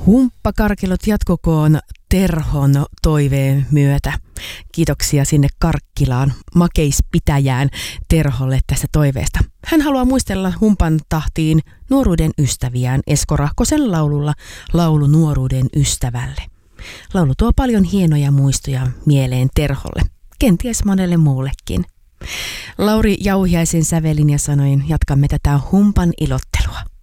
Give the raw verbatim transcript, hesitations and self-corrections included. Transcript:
Humppakarkelot jatkokoon Terhon toiveen myötä. Kiitoksia sinne Karkkilaan makeispitäjään Terholle tästä toiveesta. Hän haluaa muistella humpan tahtiin nuoruuden ystäviään Esko Rahkosen laululla Laulu nuoruuden ystävälle. Laulu tuo paljon hienoja muistoja mieleen Terholle, kenties monelle muullekin. Lauri Jauhiaisen sävelin ja sanoin jatkamme tätä humpan ilottelua.